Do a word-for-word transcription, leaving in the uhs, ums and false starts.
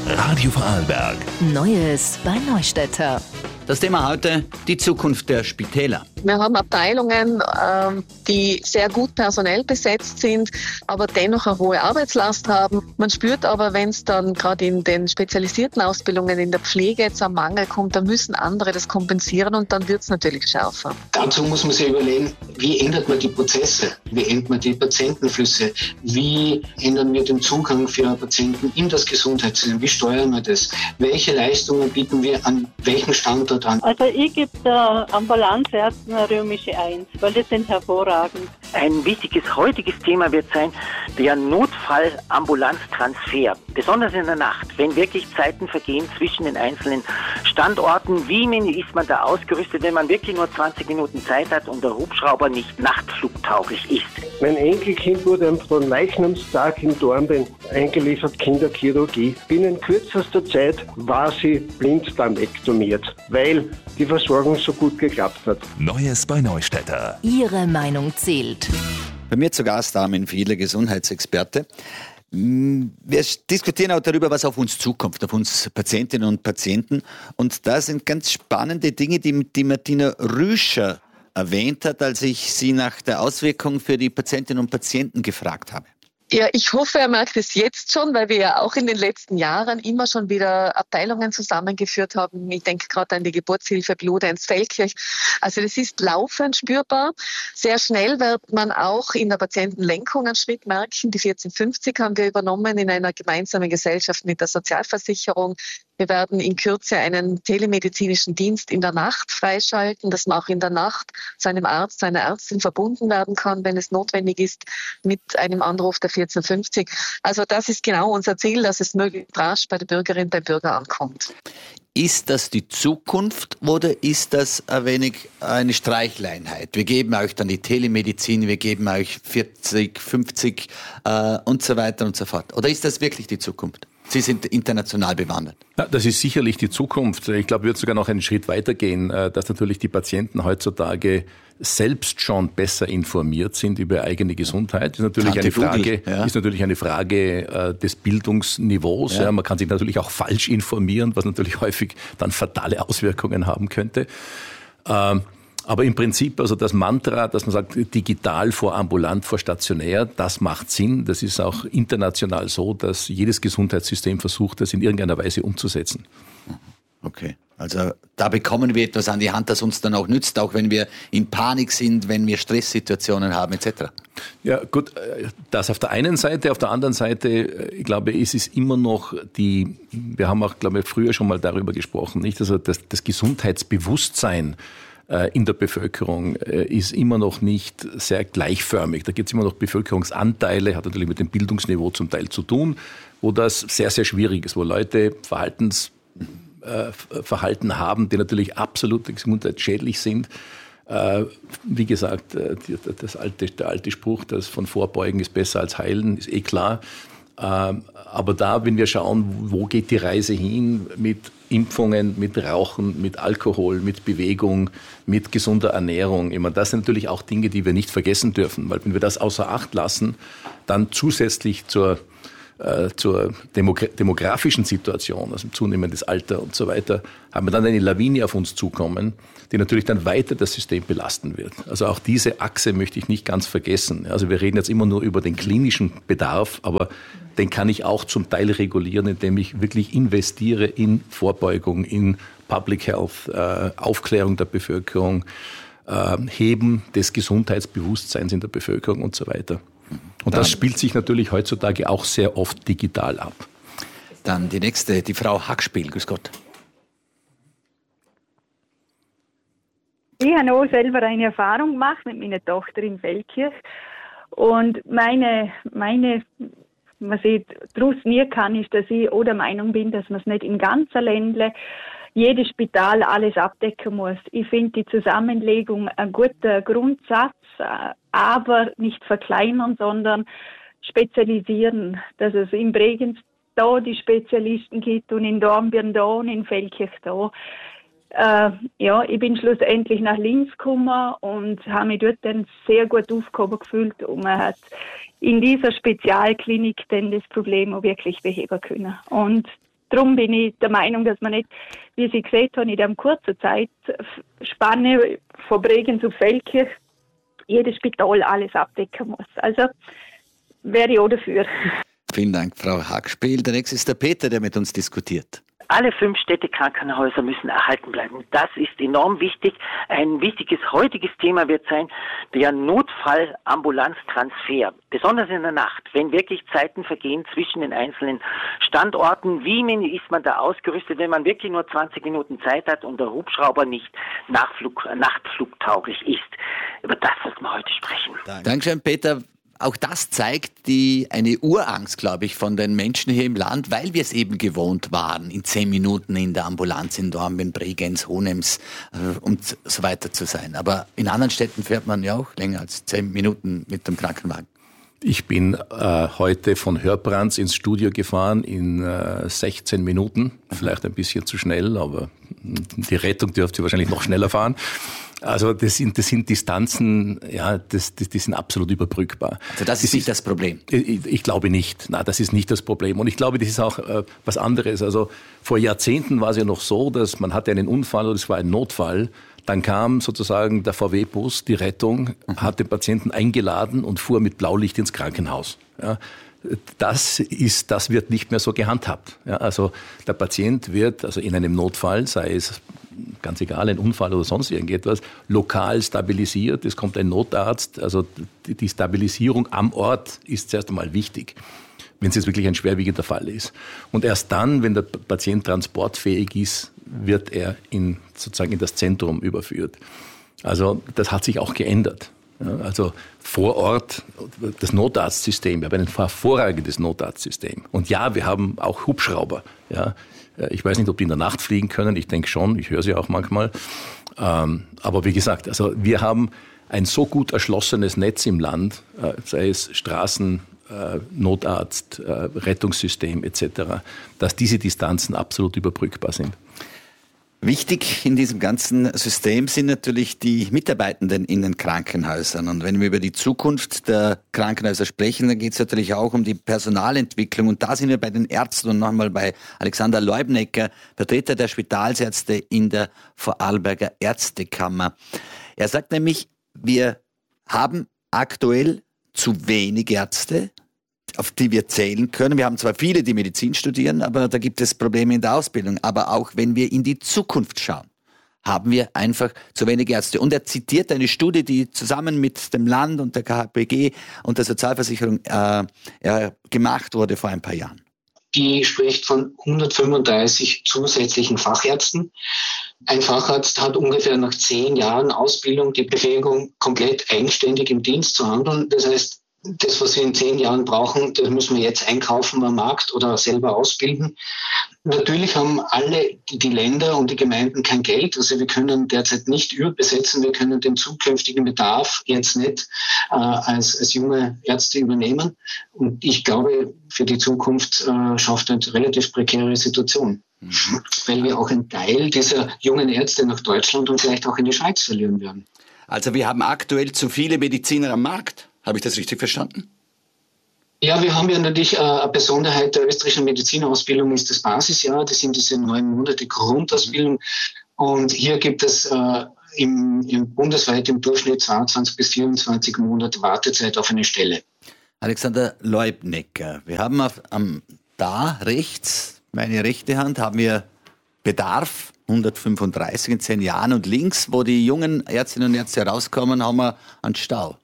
Radio Vorarlberg. Neues bei Neustädter. Das Thema heute, die Zukunft der Spitäler. Wir haben Abteilungen, ähm, die sehr gut personell besetzt sind, aber dennoch eine hohe Arbeitslast haben. Man spürt aber, wenn es dann gerade in den spezialisierten Ausbildungen in der Pflege jetzt am Mangel kommt, dann müssen andere das kompensieren und dann wird es natürlich schärfer. Dazu muss man sich überlegen, wie ändert man die Prozesse, wie ändert man die Patientenflüsse, wie ändern wir den Zugang für Patienten in das Gesundheitssystem, wie steuern wir das, welche Leistungen bieten wir an welchem Standort an. Also ich gebe der Ambulanzärzten eine römische eins, weil die sind hervorragend. Ein wichtiges heutiges Thema wird sein, der Notfallambulanztransfer. Besonders in der Nacht, wenn wirklich Zeiten vergehen zwischen den einzelnen Standorten. Wie ist man da ausgerüstet, wenn man wirklich nur zwanzig Minuten Zeit hat und der Hubschrauber nicht nachtflugtauglich ist? Mein Enkelkind wurde am Leichnamstag in Dornbirn eingeliefert, Kinderchirurgie. Binnen kürzester Zeit war sie blinddarmektomiert, weil die Versorgung so gut geklappt hat. Neues bei Neustädter. Ihre Meinung zählt. Bei mir zu Gast Armin Fiedler, Gesundheitsexperte. Wir diskutieren auch darüber, was auf uns zukommt, auf uns Patientinnen und Patienten. Und da sind ganz spannende Dinge, die, die Martina Rüscher erwähnt hat, als ich sie nach der Auswirkung für die Patientinnen und Patienten gefragt habe. Ja, ich hoffe, er merkt es jetzt schon, weil wir ja auch in den letzten Jahren immer schon wieder Abteilungen zusammengeführt haben. Ich denke gerade an die Geburtshilfe Bludenz Feldkirch. Also das ist laufend spürbar. Sehr schnell wird man auch in der Patientenlenkung einen Schritt merken. Die vierzehn fünfzig haben wir übernommen in einer gemeinsamen Gesellschaft mit der Sozialversicherung. Wir werden in Kürze einen telemedizinischen Dienst in der Nacht freischalten, dass man auch in der Nacht zu einem Arzt, zu einer Ärztin verbunden werden kann, wenn es notwendig ist, mit einem Anruf der vierzehn fünfzig. Also das ist genau unser Ziel, dass es möglichst rasch bei der Bürgerin, beim Bürger ankommt. Ist das die Zukunft oder ist das ein wenig eine Streichleinheit? Wir geben euch dann die Telemedizin, wir geben euch vierzig, fünfzig äh, und so weiter und so fort. Oder ist das wirklich die Zukunft? Sie sind international bewandert. Ja, das ist sicherlich die Zukunft. Ich glaube, ich würde sogar noch einen Schritt weitergehen, dass natürlich die Patienten heutzutage selbst schon besser informiert sind über eigene Gesundheit. Das ist natürlich eine Frage, ja. ist natürlich eine Frage äh, des Bildungsniveaus. Ja. Ja, man kann sich natürlich auch falsch informieren, was natürlich häufig dann fatale Auswirkungen haben könnte. Ähm, Aber im Prinzip, also das Mantra, dass man sagt, digital vor ambulant vor stationär, das macht Sinn. Das ist auch international so, dass jedes Gesundheitssystem versucht, das in irgendeiner Weise umzusetzen. Okay, also da bekommen wir etwas an die Hand, das uns dann auch nützt, auch wenn wir in Panik sind, wenn wir Stresssituationen haben et cetera. Ja gut, das auf der einen Seite, auf der anderen Seite, ich glaube, es ist immer noch die, wir haben auch, glaube ich, früher schon mal darüber gesprochen, nicht? Also das, das Gesundheitsbewusstsein in der Bevölkerung ist immer noch nicht sehr gleichförmig. Da gibt es immer noch Bevölkerungsanteile, hat natürlich mit dem Bildungsniveau zum Teil zu tun, wo das sehr, sehr schwierig ist, wo Leute Verhaltens, äh, Verhalten haben, die natürlich absolut gesundheitsschädlich sind. Äh, wie gesagt, äh, das alte, der alte Spruch, das von Vorbeugen ist besser als heilen, ist eh klar. Äh, aber da, wenn wir schauen, wo geht die Reise hin mit Impfungen, mit Rauchen, mit Alkohol, mit Bewegung, mit gesunder Ernährung. Ich meine, das sind natürlich auch Dinge, die wir nicht vergessen dürfen, weil wenn wir das außer Acht lassen, dann zusätzlich zur, äh, zur Demogra- demografischen Situation, also zunehmendes Alter und so weiter, haben wir dann eine Lawine auf uns zukommen, die natürlich dann weiter das System belasten wird. Also auch diese Achse möchte ich nicht ganz vergessen. Also wir reden jetzt immer nur über den klinischen Bedarf, aber den kann ich auch zum Teil regulieren, indem ich wirklich investiere in Vorbeugung, in Public Health, äh, Aufklärung der Bevölkerung, äh, Heben des Gesundheitsbewusstseins in der Bevölkerung und so weiter. Und das spielt sich natürlich heutzutage auch sehr oft digital ab. Dann die nächste, die Frau Hackspiel. Grüß Gott. Ich habe auch selber eine Erfahrung gemacht mit meiner Tochter in Feldkirch. Und meine, meine was ich daraus nie kann, ist, dass ich auch der Meinung bin, dass man es nicht im ganzen Ländle, jedes Spital alles abdecken muss. Ich finde die Zusammenlegung ein guter Grundsatz, aber nicht verkleinern, sondern spezialisieren. Dass es in Bregenz da die Spezialisten gibt und in Dornbirn da und in Feldkirch da. Äh, ja, ich bin schlussendlich nach Linz gekommen und habe mich dort dann sehr gut aufgehoben gefühlt und man hat in dieser Spezialklinik dann das Problem auch wirklich beheben können. Und darum bin ich der Meinung, dass man nicht, wie Sie gesehen haben, in der kurzen Zeitspanne von Bregenz auf Feldkirch jedes Spital alles abdecken muss. Also wäre ich auch dafür. Vielen Dank, Frau Hackspiel. Der nächste ist der Peter, der mit uns diskutiert. Alle fünf Städtekrankenhäuser müssen erhalten bleiben. Das ist enorm wichtig. Ein wichtiges heutiges Thema wird sein der Notfallambulanztransfer. Besonders in der Nacht, wenn wirklich Zeiten vergehen zwischen den einzelnen Standorten. Wie ist man da ausgerüstet, wenn man wirklich nur zwanzig Minuten Zeit hat und der Hubschrauber nicht Nachflug, nachtflugtauglich ist? Über das sollten wir heute sprechen. Dankeschön, Peter. Auch das zeigt die, eine Urangst, glaube ich, von den Menschen hier im Land, weil wir es eben gewohnt waren, in zehn Minuten in der Ambulanz in Dornbirn, Bregenz, Hohenems äh, und so weiter zu sein. Aber in anderen Städten fährt man ja auch länger als zehn Minuten mit dem Krankenwagen. Ich bin äh, heute von Hörbrands ins Studio gefahren in äh, sechzehn Minuten. Vielleicht ein bisschen zu schnell, aber die Rettung dürfte wahrscheinlich noch schneller fahren. Also das sind, das sind Distanzen, ja, das, das, die sind absolut überbrückbar. Also das ist das nicht ist, das Problem? Ich, ich glaube nicht. Nein, das ist nicht das Problem. Und ich glaube, das ist auch äh, was anderes. Also vor Jahrzehnten war es ja noch so, dass man hatte einen Unfall oder es war ein Notfall. Dann kam sozusagen der V W-Bus, die Rettung, hat den Patienten eingeladen und fuhr mit Blaulicht ins Krankenhaus. Ja, das ist, das wird nicht mehr so gehandhabt. Ja, also der Patient wird also in einem Notfall, sei es ganz egal, ein Unfall oder sonst irgendetwas, lokal stabilisiert. Es kommt ein Notarzt. Also die Stabilisierung am Ort ist zuerst einmal wichtig, wenn es jetzt wirklich ein schwerwiegender Fall ist. Und erst dann, wenn der Patient transportfähig ist, wird er in, sozusagen in das Zentrum überführt. Also das hat sich auch geändert. Ja, also vor Ort das Notarztsystem, wir haben ein hervorragendes Notarztsystem. Und ja, wir haben auch Hubschrauber. Ja. Ich weiß nicht, ob die in der Nacht fliegen können, ich denke schon, ich höre sie auch manchmal. Ähm, aber wie gesagt, also wir haben ein so gut erschlossenes Netz im Land, äh, sei es Straßen, äh, Notarzt, äh, Rettungssystem et cetera, dass diese Distanzen absolut überbrückbar sind. Wichtig in diesem ganzen System sind natürlich die Mitarbeitenden in den Krankenhäusern. Und wenn wir über die Zukunft der Krankenhäuser sprechen, dann geht es natürlich auch um die Personalentwicklung. Und da sind wir bei den Ärzten und nochmal bei Alexander Leubnecker, Vertreter der Spitalsärzte in der Vorarlberger Ärztekammer. Er sagt nämlich, wir haben aktuell zu wenig Ärzte, auf die wir zählen können. Wir haben zwar viele, die Medizin studieren, aber da gibt es Probleme in der Ausbildung. Aber auch wenn wir in die Zukunft schauen, haben wir einfach zu wenig Ärzte. Und er zitiert eine Studie, die zusammen mit dem Land und der K H P G und der Sozialversicherung äh, äh, gemacht wurde vor ein paar Jahren. Die spricht von hundertfünfunddreißig zusätzlichen Fachärzten. Ein Facharzt hat ungefähr nach zehn Jahren Ausbildung die Befähigung, komplett eigenständig im Dienst zu handeln. Das heißt, das, was wir in zehn Jahren brauchen, das müssen wir jetzt einkaufen am Markt oder selber ausbilden. Natürlich haben alle die Länder und die Gemeinden kein Geld. Also wir können derzeit nicht überbesetzen. Wir können den zukünftigen Bedarf jetzt nicht äh, als, als junge Ärzte übernehmen. Und ich glaube, für die Zukunft äh, schafft eine relativ prekäre Situation. Mhm. Weil wir auch einen Teil dieser jungen Ärzte nach Deutschland und vielleicht auch in die Schweiz verlieren werden. Also wir haben aktuell zu viele Mediziner am Markt. Habe ich das richtig verstanden? Ja, wir haben ja natürlich äh, eine Besonderheit der österreichischen Medizinausbildung ist das Basisjahr. Das sind diese neun Monate Grundausbildung. Und hier gibt es äh, im, im bundesweit im Durchschnitt zweiundzwanzig bis vierundzwanzig Monate Wartezeit auf eine Stelle. Alexander Leubnecker, wir haben auf, um, da rechts, meine rechte Hand, haben wir Bedarf, hundertfünfunddreißig in zehn Jahren. Und links, wo die jungen Ärztinnen und Ärzte rauskommen, haben wir einen Stau.